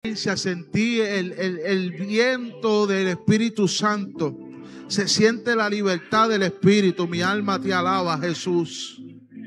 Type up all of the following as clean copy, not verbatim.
Sentí el viento del Espíritu Santo. Se siente la libertad del Espíritu. Mi alma te alaba, Jesús.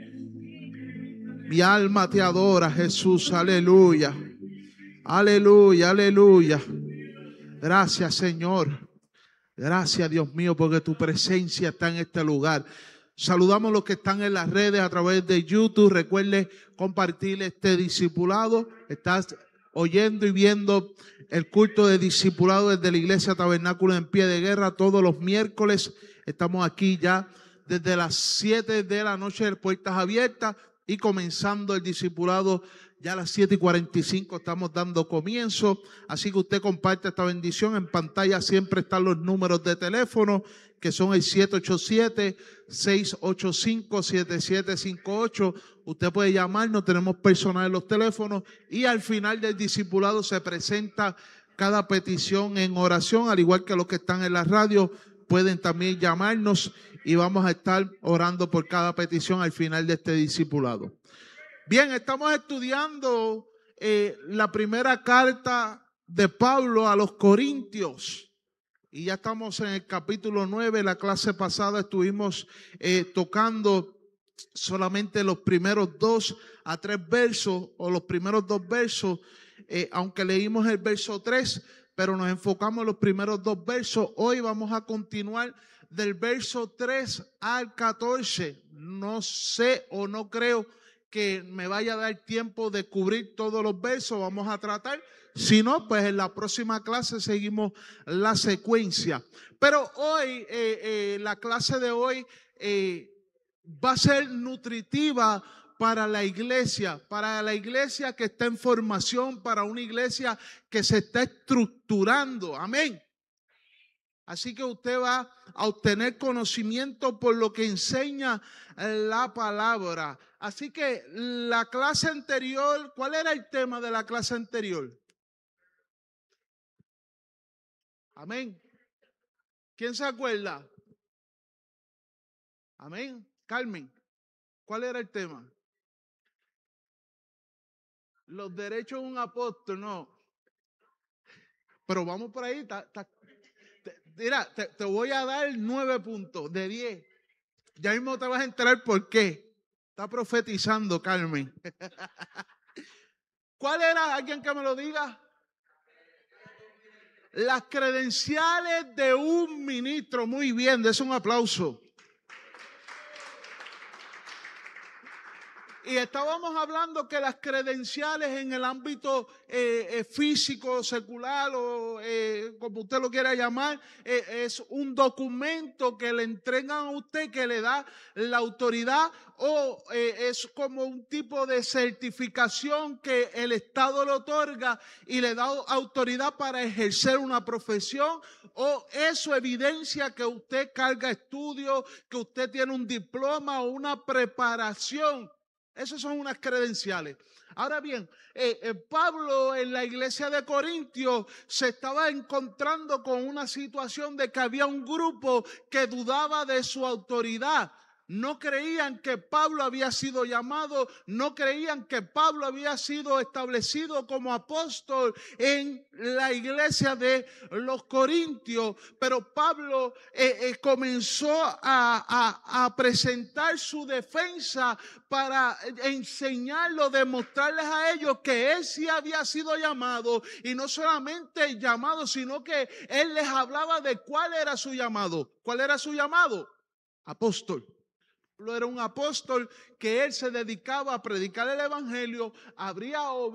Mi alma te adora, Jesús. Aleluya. Aleluya, aleluya. Gracias, Señor. Gracias, Dios mío, porque tu presencia está en este lugar. Saludamos a los que están en las redes a través de YouTube. Recuerde compartir este discipulado. Estás oyendo y viendo el culto de discipulado desde la Iglesia Tabernáculo en Pie de Guerra todos los miércoles. Estamos aquí ya desde las 7 de la noche de puertas abiertas y comenzando el discipulado ya a las 7:45 estamos dando comienzo. Así que usted comparte esta bendición. En pantalla siempre están los números de teléfono, que son el 787-685-7758. Usted puede llamarnos, tenemos personal en los teléfonos. Y al final del discipulado se presenta cada petición en oración, al igual que los que están en la radio. Pueden también llamarnos y vamos a estar orando por cada petición al final de este discipulado. Bien, estamos estudiando la primera carta de Pablo a los Corintios y ya estamos en el capítulo 9. La clase pasada estuvimos tocando solamente los primeros 2 a 3 versos o los primeros 2 versos, aunque leímos el verso 3, pero nos enfocamos en los primeros 2 versos. Hoy vamos a continuar del verso 3 al 14. No sé o no creo que me vaya a dar tiempo de cubrir todos los versos. Vamos a tratar. Si no, pues en la próxima clase seguimos la secuencia. Pero hoy, la clase de hoy va a ser nutritiva para la iglesia que está en formación, para una iglesia que se está estructurando. Amén. Así que usted va a obtener conocimiento por lo que enseña la palabra. Así que la clase anterior, ¿cuál era el tema de la clase anterior? Amén. ¿Quién se acuerda? Amén. Carmen, ¿cuál era el tema? Los derechos de un apóstol, no. Pero vamos por ahí. Mira, te voy a dar 9 puntos de 10. Ya mismo te vas a enterar por qué. Está profetizando, Carmen. ¿Cuál era? ¿Alguien que me lo diga? Las credenciales de un ministro. Muy bien, des un aplauso. Y estábamos hablando que las credenciales en el ámbito físico, secular o como usted lo quiera llamar, es un documento que le entregan a usted que le da la autoridad o es como un tipo de certificación que el Estado le otorga y le da autoridad para ejercer una profesión, o eso evidencia que usted carga estudios, que usted tiene un diploma o una preparación. Esas son unas credenciales. Ahora bien, Pablo en la iglesia de Corintios se estaba encontrando con una situación de que había un grupo que dudaba de su autoridad. No creían que Pablo había sido llamado, no creían que Pablo había sido establecido como apóstol en la iglesia de los Corintios. Pero Pablo comenzó a presentar su defensa para enseñarlo, demostrarles a ellos que él sí había sido llamado, y no solamente llamado, sino que él les hablaba de cuál era su llamado. ¿Cuál era su llamado? Apóstol. Era un apóstol que él se dedicaba a predicar el evangelio, abría obras